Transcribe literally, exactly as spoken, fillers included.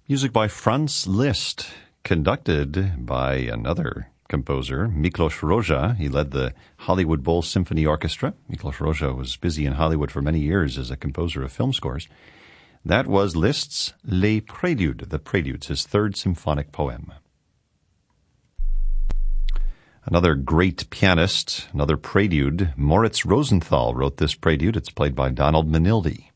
Music by Franz Liszt, conducted by another composer, Miklos Rozsa. He led the Hollywood Bowl Symphony Orchestra. Miklos Rozsa was busy in Hollywood for many years as a composer of film scores. That was Liszt's Les Préludes, the Preludes, his third symphonic poem. Another great pianist, another prelude, Moritz Rosenthal wrote this prelude. It's played by Donald Manildi.